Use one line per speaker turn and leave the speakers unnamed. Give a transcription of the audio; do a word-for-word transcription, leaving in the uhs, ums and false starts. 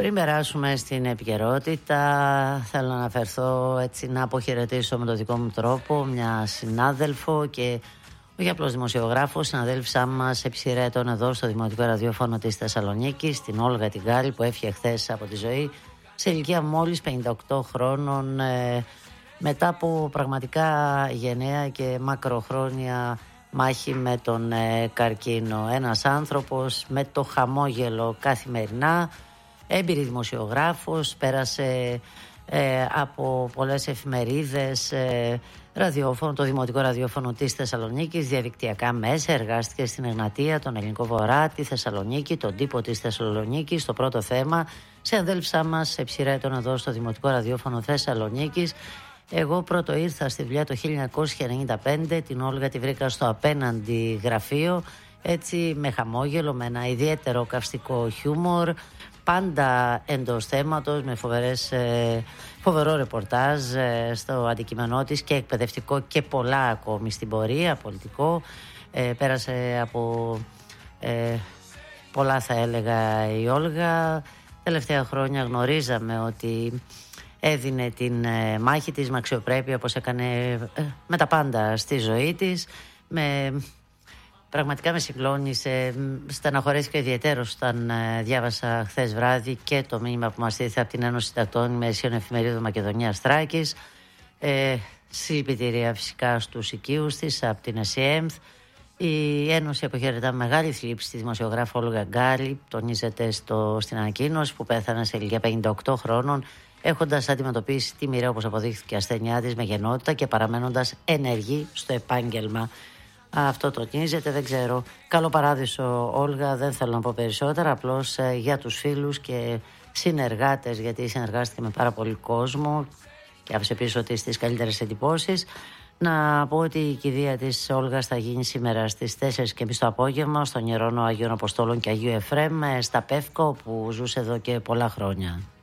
Πριν περάσουμε στην επικαιρότητα, θέλω να αναφερθώ έτσι, να αποχαιρετήσω με τον δικό μου τρόπο μια συνάδελφο και όχι απλώς δημοσιογράφο, συναδέλφισά μας επί σειρά ετών εδώ στο Δημοτικό Ραδιόφωνο της Θεσσαλονίκης, την Όλγα την Γκάλη, που έφυγε χθες από τη ζωή σε ηλικία μόλις πενήντα οκτώ χρόνων, ε, μετά από πραγματικά γενναία και μακροχρόνια μάχη με τον ε, καρκίνο. Ένας άνθρωπος με το χαμόγελο καθημερινά, έμπειρη δημοσιογράφος, πέρασε ε, από πολλές εφημερίδες, ε, ραδιόφωνο, το Δημοτικό Ραδιόφωνο της Θεσσαλονίκης, διαδικτυακά μέσα, εργάστηκε στην Εγνατία, τον Ελληνικό Βορρά, τη Θεσσαλονίκη, τον Τύπο της Θεσσαλονίκης, το Πρώτο Θέμα. Σε αδέλφισά μας σε ψηρά ετών εδώ στο Δημοτικό Ραδιόφωνο Θεσσαλονίκης. Εγώ πρώτο ήρθα στη δουλειά το χίλια εννιακόσια ενενήντα πέντε, την Όλγα τη βρήκα στο απέναντι γραφείο, έτσι με χαμόγελο, με ένα ιδιαίτερο καυστικό χιούμορ, πάντα εντός θέματος, με φοβερές, ε, φοβερό ρεπορτάζ ε, στο αντικείμενό της και εκπαιδευτικό και πολλά ακόμη στην πορεία, πολιτικό. Ε, πέρασε από ε, πολλά, θα έλεγα, η Όλγα. Τελευταία χρόνια γνωρίζαμε ότι έδινε την ε, μάχη της με αξιοπρέπεια, όπως έκανε ε, με τα πάντα στη ζωή της. Με, πραγματικά με συγκλώνησε, στεναχωρέθηκα ιδιαιτέρως όταν ε, διάβασα χθες βράδυ και το μήνυμα που μας ήρθε από την Ένωση Συντακτών Μεσαίων Εφημερίδων Μακεδονίας Θράκης. Ε, συλληπιτήρια φυσικά στους οικείους της από την ΕΣΥΕΜΘ. Η Ένωση αποχαιρετά με μεγάλη θλίψη τη δημοσιογράφο Όλγα Γκάλη, τονίζεται στο, στην ανακοίνωση, που πέθανε σε ηλικία πενήντα οκτώ χρόνων, έχοντας αντιμετωπίσει τη μοιραία, όπως αποδείχθηκε, ασθένειά της με γενναιότητα και παραμένοντας ενεργή στο επάγγελμα. Αυτό τονίζεται, δεν ξέρω. Καλό παράδεισο, Όλγα, δεν θέλω να πω περισσότερα, απλώς ε, για τους φίλους και συνεργάτες, γιατί συνεργάστηκε με πάρα πολύ κόσμο και άφησε πίσω της τις καλύτερες εντυπώσεις. Να πω ότι η κηδεία της Όλγας θα γίνει σήμερα στις τέσσερις και μισή το απόγευμα στον Ιερώνο Αγίων Αποστόλων και Αγίου Εφραίμ στα Πεύκο, που ζούσε εδώ και πολλά χρόνια.